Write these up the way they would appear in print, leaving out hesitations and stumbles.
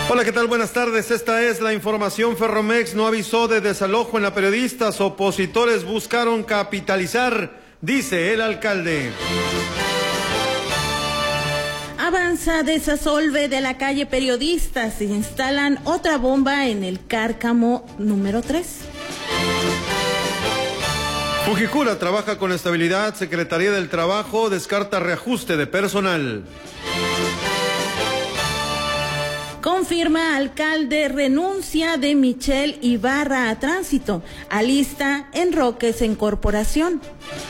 Hola, ¿qué tal? Buenas tardes. Esta es la información. Ferromex no avisó de desalojo en la periodistas. Opositores buscaron capitalizar, dice el alcalde. Avanza desasolve de la calle Periodistas. Se instalan otra bomba en el Cárcamo número 3. Fujikura trabaja con estabilidad. Secretaría del Trabajo descarta reajuste de personal. Confirma alcalde renuncia de Michelle Ibarra a Tránsito. Alista enroques en corporación.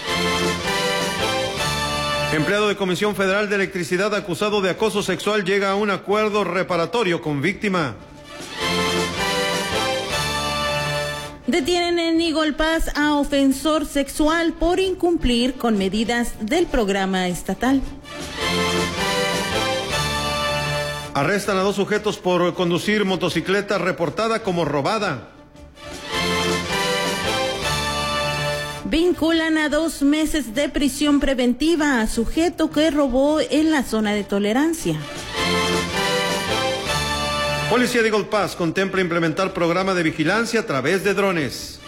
Empleado de Comisión Federal de Electricidad acusado de acoso sexual llega a un acuerdo reparatorio con víctima. Detienen en Eagle Pass a ofensor sexual por incumplir con medidas del programa estatal. Arrestan a 2 sujetos por conducir motocicleta reportada como robada. Vinculan a 2 meses de prisión preventiva a sujeto que robó en la zona de tolerancia. Policía de Eagle Pass contempla implementar programa de vigilancia a través de drones.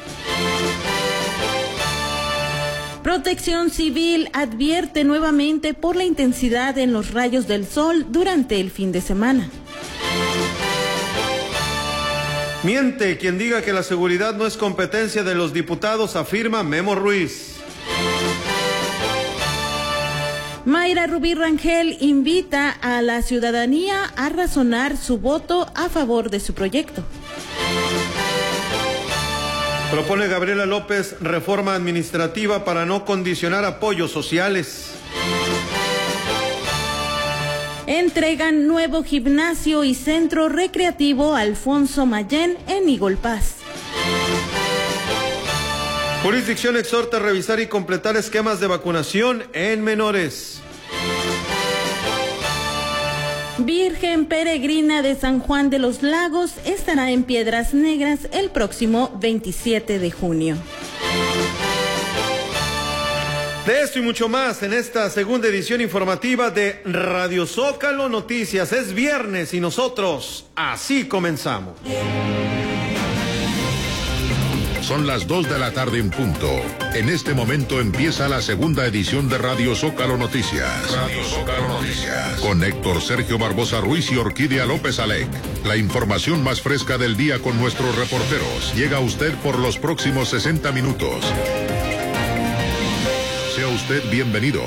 Protección Civil advierte nuevamente por la intensidad en los rayos del sol durante el fin de semana. Miente quien diga que la seguridad no es competencia de los diputados, afirma Memo Ruiz. Mayra Rubí Rangel invita a la ciudadanía a razonar su voto a favor de su proyecto. Propone Gabriela López reforma administrativa para no condicionar apoyos sociales. Entregan nuevo gimnasio y centro recreativo Alfonso Mayén en Eagle Pass. Jurisdicción exhorta a revisar y completar esquemas de vacunación en menores. Virgen Peregrina de San Juan de los Lagos estará en Piedras Negras el próximo 27 de junio. De esto y mucho más en esta segunda edición informativa de Radio Zócalo Noticias. Es viernes y nosotros así comenzamos. Son las 2 de la tarde en punto. En este momento empieza la segunda edición de Radio Zócalo Noticias. Radio Zócalo Noticias. Con Héctor Sergio Barbosa Ruiz y Orquídea López Alec. La información más fresca del día con nuestros reporteros. Llega a usted por los próximos 60 minutos. Sea usted bienvenido.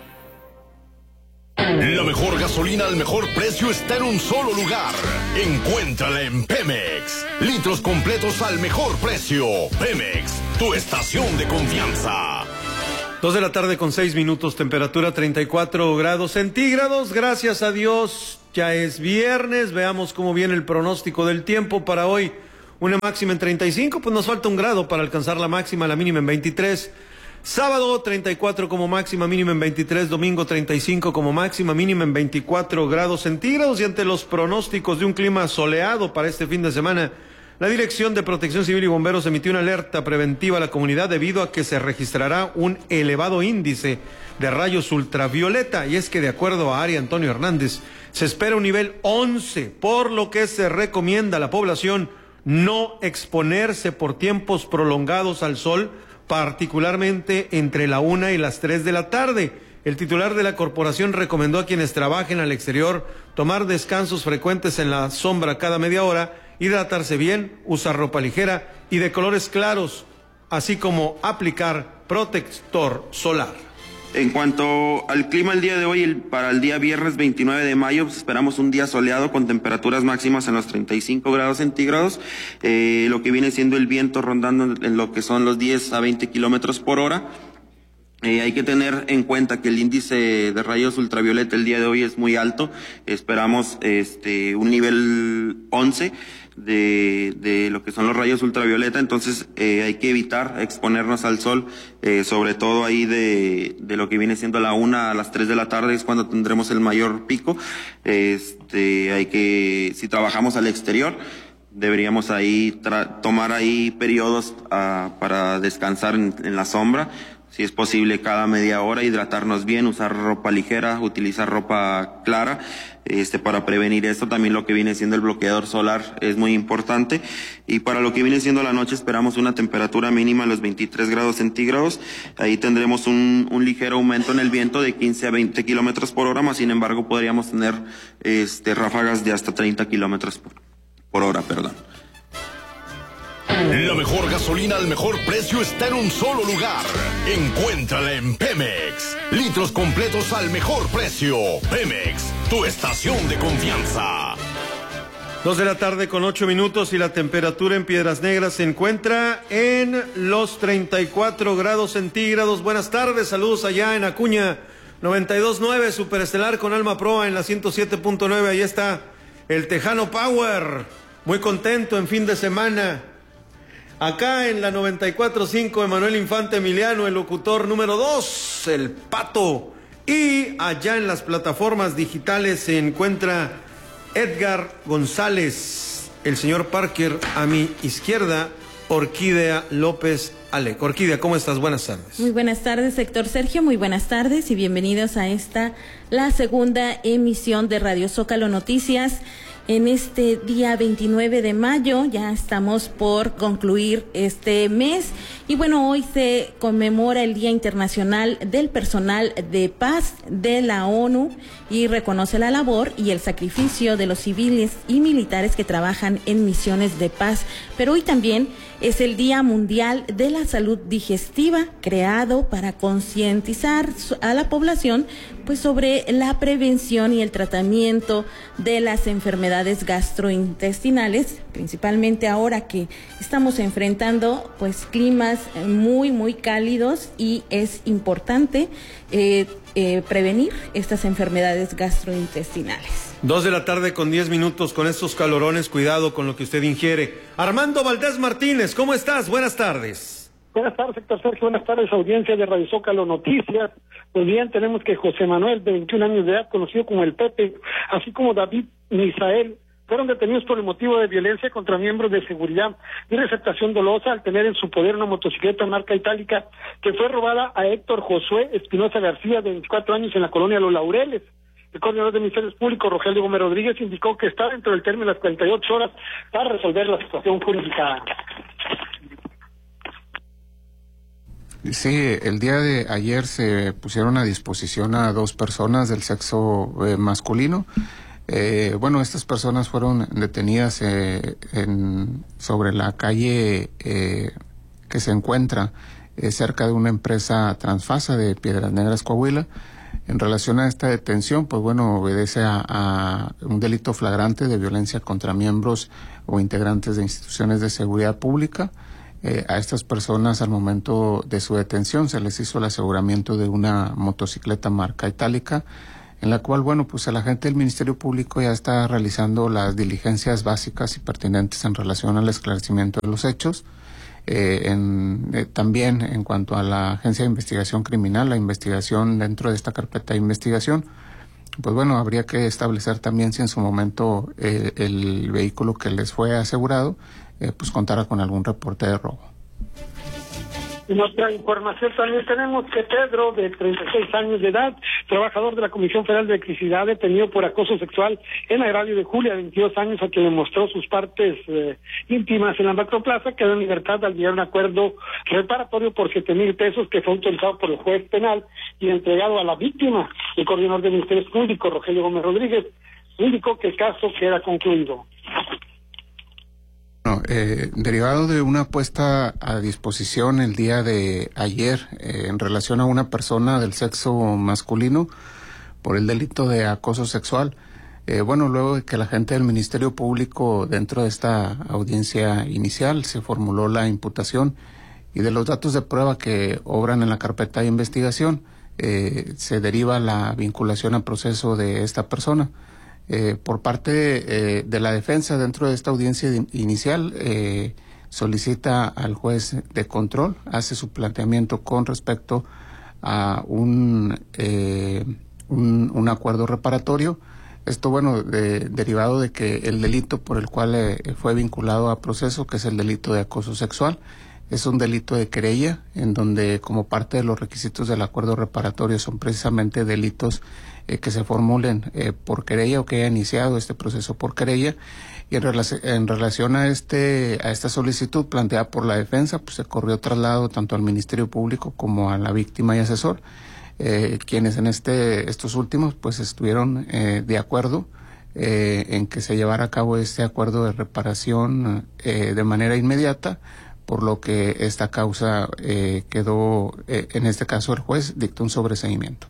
La mejor gasolina al mejor precio está en un solo lugar. Encuéntrala en Pemex. Litros completos al mejor precio. Pemex, tu estación de confianza. 2 de la tarde con 6 minutos, temperatura 34 grados centígrados. Gracias a Dios, ya es viernes. Veamos cómo viene el pronóstico del tiempo para hoy. Una máxima en 35, pues nos falta 1 grado para alcanzar la máxima, la mínima en 23. Sábado 34 como máxima, mínima en 23, domingo 35 como máxima, mínima en 24 grados centígrados. Y ante los pronósticos de un clima soleado para este fin de semana, la Dirección de Protección Civil y Bomberos emitió una alerta preventiva a la comunidad debido a que se registrará un elevado índice de rayos ultravioleta. Y es que de acuerdo a Ari Antonio Hernández, se espera un nivel 11, por lo que se recomienda a la población no exponerse por tiempos prolongados al sol, particularmente entre la 1 y las 3 de la tarde. El titular de la corporación recomendó a quienes trabajen al exterior tomar descansos frecuentes en la sombra cada media hora, hidratarse bien, usar ropa ligera y de colores claros, así como aplicar protector solar. En cuanto al clima el día de hoy, para el día viernes 29 de mayo, pues esperamos un día soleado con temperaturas máximas en los 35 grados centígrados, lo que viene siendo el viento rondando en lo que son los 10 a 20 kilómetros por hora. Hay que tener en cuenta que el índice de rayos ultravioleta el día de hoy es muy alto. Esperamos un nivel 11 de lo que son los rayos ultravioleta, entonces hay que evitar exponernos al sol, sobre todo ahí de lo que viene siendo la 1 a las 3 de la tarde es cuando tendremos el mayor pico. Hay que, si trabajamos al exterior, deberíamos ahí tomar ahí periodos para descansar en la sombra. Si es posible cada media hora, hidratarnos bien, usar ropa ligera, utilizar ropa clara, para prevenir esto. También lo que viene siendo el bloqueador solar es muy importante. Y para lo que viene siendo la noche esperamos una temperatura mínima de los 23 grados centígrados. Ahí tendremos un ligero aumento en el viento de 15 a 20 kilómetros por hora, más sin embargo podríamos tener ráfagas de hasta 30 kilómetros por hora, perdón. La mejor gasolina al mejor precio está en un solo lugar. Encuéntrala en Pemex. Litros completos al mejor precio. Pemex, tu estación de confianza. 2:08 p.m. y la temperatura en Piedras Negras se encuentra en los 34 grados centígrados. Buenas tardes, saludos allá en Acuña, 92.9, Superestelar con Alma Proa en la 107.9. Ahí está el Tejano Power, muy contento en fin de semana. Acá en la 94.5, Emanuel Infante Emiliano, el locutor número 2, el Pato. Y allá en las plataformas digitales se encuentra Edgar González, el señor Parker a mi izquierda, Orquídea López Alec. Orquídea, ¿cómo estás? Buenas tardes. Muy buenas tardes, Héctor Sergio, muy buenas tardes y bienvenidos a la segunda emisión de Radio Zócalo Noticias. En este día 29 de mayo, ya estamos por concluir este mes y bueno, hoy se conmemora el Día Internacional del Personal de Paz de la ONU y reconoce la labor y el sacrificio de los civiles y militares que trabajan en misiones de paz. Pero hoy también es el Día Mundial de la Salud Digestiva, creado para concientizar a la población pues sobre la prevención y el tratamiento de las enfermedades gastrointestinales, principalmente ahora que estamos enfrentando pues climas muy cálidos y es importante prevenir estas enfermedades gastrointestinales. 2:10 p.m. con estos calorones, cuidado con lo que usted ingiere. Armando Valdés Martínez, ¿cómo estás? Buenas tardes. Buenas tardes, Héctor Sergio, buenas tardes, audiencia de Radio Zócalo Noticias. Pues bien, tenemos que José Manuel, de 21 años de edad, conocido como el Pepe, así como David Misael, fueron detenidos por el motivo de violencia contra miembros de seguridad y receptación dolosa al tener en su poder una motocicleta marca itálica que fue robada a Héctor Josué Espinosa García, de 24 años, en la colonia Los Laureles. El coordinador de Ministerios Públicos, Rogelio Gómez Rodríguez, indicó que está dentro del término de las 48 horas para resolver la situación jurídica. Sí, el día de ayer se pusieron a disposición a 2 personas del sexo masculino. Estas personas fueron detenidas sobre la calle que se encuentra cerca de una empresa Transfasa de Piedras Negras, Coahuila. En relación a esta detención, pues bueno, obedece a un delito flagrante de violencia contra miembros o integrantes de instituciones de seguridad pública. A estas personas, al momento de su detención, se les hizo el aseguramiento de una motocicleta marca itálica, en la cual, bueno, pues el agente del Ministerio Público ya está realizando las diligencias básicas y pertinentes en relación al esclarecimiento de los hechos. También en cuanto a la Agencia de Investigación Criminal, la investigación dentro de esta carpeta de investigación, pues bueno, habría que establecer también si en su momento el vehículo que les fue asegurado pues contara con algún reporte de robo. En otra información también tenemos que Pedro, de 36 años de edad, trabajador de la Comisión Federal de Electricidad, detenido por acoso sexual en Agrario de Julia, de 22 años, a quien le mostró sus partes íntimas en la Macroplaza, quedó en libertad al llegar a un acuerdo reparatorio por 7,000 pesos que fue autorizado por el juez penal y entregado a la víctima. El coordinador de Ministerios Públicos, Rogelio Gómez Rodríguez, indicó que el caso queda concluido. Derivado de una puesta a disposición el día de ayer en relación a una persona del sexo masculino por el delito de acoso sexual, luego de que la gente del Ministerio Público, dentro de esta audiencia inicial, se formuló la imputación y de los datos de prueba que obran en la carpeta de investigación, se deriva la vinculación a proceso de esta persona. Por parte de la defensa, dentro de esta audiencia inicial, solicita al juez de control, hace su planteamiento con respecto a un acuerdo reparatorio. Esto, derivado de que el delito por el cual fue vinculado a proceso, que es el delito de acoso sexual, es un delito de querella, en donde como parte de los requisitos del acuerdo reparatorio son precisamente delitos que se formulen por querella o que haya iniciado este proceso por querella. Y en relación a esta solicitud planteada por la defensa, pues se corrió traslado tanto al Ministerio Público como a la víctima y asesor, quienes en estos últimos pues estuvieron de acuerdo en que se llevara a cabo este acuerdo de reparación de manera inmediata, por lo que esta causa quedó, en este caso el juez dictó un sobreseimiento.